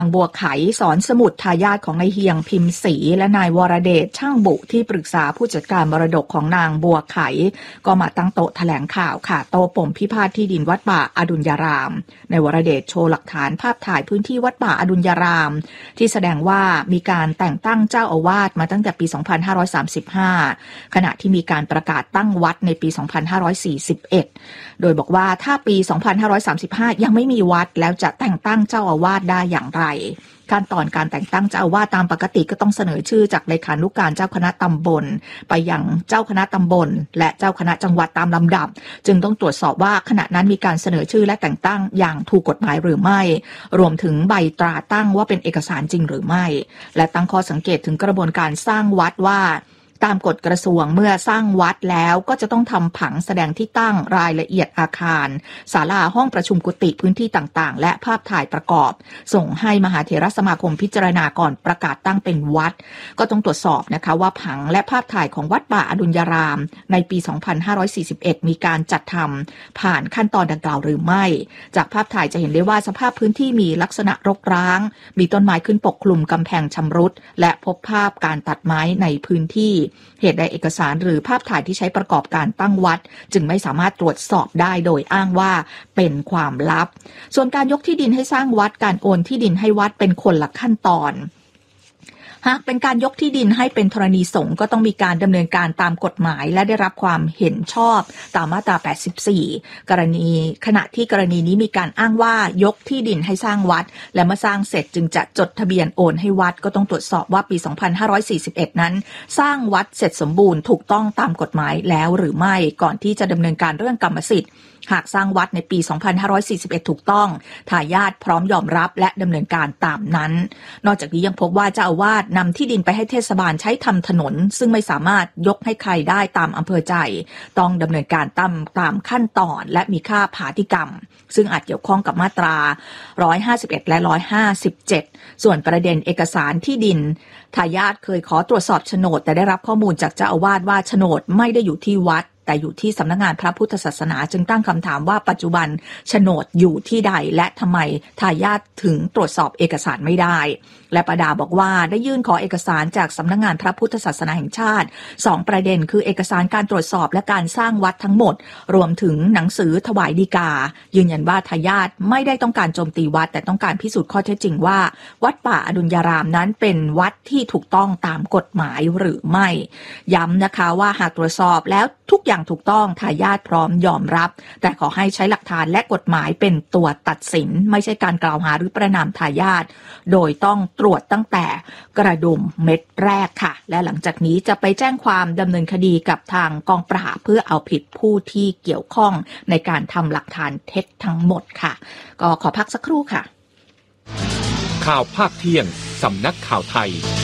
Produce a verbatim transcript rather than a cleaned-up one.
บัวไขสอนสมุทรทายาทของนายเฮียงพิมพ์ศรีและนายวรเดชช่างบุที่ปรึกษาผู้จัดการมรดกของนางบัวไขก็มาตั้งโต๊ะแถลงข่าวค่ะโต้ปมพิพาทที่ดินวัดป่าอดุลยารามนายวรเดชโชว์หลักฐานภาพถ่ายพื้นที่วัดป่าอดุลยารามที่แสดงว่ามีการแต่งตั้งเจ้าอาวาสมาตั้งแต่ปีสองพันห้าร้อยสามสิบห้าขณะที่มีการประกาศตั้งวัดในปีสองพันห้าร้อยสี่สิบเอ็ดโดยบอกว่าถ้าปีสองพันห้าร้อยสามสิบห้ายังไม่มีวัดแล้วจะแต่งตั้งเจ้าอาวาสได้อย่างไรขั้นตอนการแต่งตั้งเจ้าอาวาสตามปกติก็ต้องเสนอชื่อจากเลขานุการเจ้าคณะตำบลไปยังเจ้าคณะตำบลและเจ้าคณะจังหวัดตามลำดับจึงต้องตรวจสอบว่าขณะนั้นมีการเสนอชื่อและแต่งตั้งอย่างถูกกฎหมายหรือไม่รวมถึงใบตราตั้งว่าเป็นเอกสารจริงหรือไม่และตั้งข้อสังเกตถึงกระบวนการสร้างวัดว่าตามกฎกระทรวงเมื่อสร้างวัดแล้วก็จะต้องทำผังแสดงที่ตั้งรายละเอียดอาคารศาลาห้องประชุมกุฏิพื้นที่ต่างๆและภาพถ่ายประกอบส่งให้มหาเถรสมาคมพิจารณาก่อนประกาศตั้งเป็นวัดก็ต้องตรวจสอบนะคะว่าผังและภาพถ่ายของวัดป่าอดุลยารามในปีสองพันห้าร้อยสี่สิบเอ็ดมีการจัดทำผ่านขั้นตอนดังกล่าวหรือไม่จากภาพถ่ายจะเห็นได้ว่าสภาพพื้นที่มีลักษณะรกร้างมีต้นไม้ขึ้นปกคลุมกำแพงชำรุดและพบภาพการตัดไม้ในพื้นที่เหตุใดเอกสารหรือภาพถ่ายที่ใช้ประกอบการตั้งวัดจึงไม่สามารถตรวจสอบได้โดยอ้างว่าเป็นความลับส่วนการยกที่ดินให้สร้างวัดการโอนที่ดินให้วัดเป็นคนละขั้นตอนหากเป็นการยกที่ดินให้เป็นธรณีสงฆ์ก็ต้องมีการดำเนินการตามกฎหมายและได้รับความเห็นชอบตามมาตราแปดสิบสี่กรณีขณะที่กรณีนี้มีการอ้างว่ายกที่ดินให้สร้างวัดและเมื่อสร้างเสร็จจึงจะจดทะเบียนโอนให้วัดก็ต้องตรวจสอบว่าปีสองพันห้าร้อยสี่สิบเอ็ดนั้นสร้างวัดเสร็จสมบูรณ์ถูกต้องตามกฎหมายแล้วหรือไม่ก่อนที่จะดำเนินการเรื่องกรรมสิทธิ์หากสร้างวัดในปีสองพันห้าร้อยสี่สิบเอ็ดถูกต้องทายาทพร้อมยอมรับและดำเนินการตามนั้นนอกจากนี้ยังพบว่าเจ้าอาวาสนำที่ดินไปให้เทศบาลใช้ทำถนนซึ่งไม่สามารถยกให้ใครได้ตามอำเภอใจต้องดำเนินการตามตามขั้นตอนและมีค่าผาติกรรมซึ่งอาจเกี่ยวข้องกับมาตราหนึ่งร้อยห้าสิบเอ็ดและหนึ่งร้อยห้าสิบเจ็ดส่วนประเด็นเอกสารที่ดินทายาทเคยขอตรวจสอบโฉนดแต่ได้รับข้อมูลจากเจ้าอาวาสว่าโฉนดไม่ได้อยู่ที่วัดแต่อยู่ที่สำนักงานพระพุทธศาสนาจึงตั้งคำถามว่าปัจจุบันโฉนดอยู่ที่ใดและทำไมทายาทถึงตรวจสอบเอกสารไม่ได้และประดาบอกว่าได้ยื่นขอเอกสารจากสำนักงานพระพุทธศาสนาแห่งชาติสองประเด็นคือเอกสารการตรวจสอบและการสร้างวัดทั้งหมดรวมถึงหนังสือถวายฎีกายืนยันว่าทายาทไม่ได้ต้องการโจมตีวัดแต่ต้องการพิสูจน์ข้อเท็จจริงว่าวัดป่าอดุลยารามนั้นเป็นวัดที่ถูกต้องตามกฎหมายหรือไม่ย้ำนะคะว่าหากตรวจสอบแล้วทุกอย่างถูกต้องทายาทพร้อมยอมรับแต่ขอให้ใช้หลักฐานและกฎหมายเป็นตัวตัดสินไม่ใช่การกล่าวหาหรือประณามทายาทโดยต้องตรวจตั้งแต่กระดุมเม็ดแรกค่ะและหลังจากนี้จะไปแจ้งความดำเนินคดีกับทางกองปราบเพื่อเอาผิดผู้ที่เกี่ยวข้องในการทำหลักฐานเท็จทั้งหมดค่ะก็ขอพักสักครู่ค่ะข่าวภาคเที่ยงสำนักข่าวไทย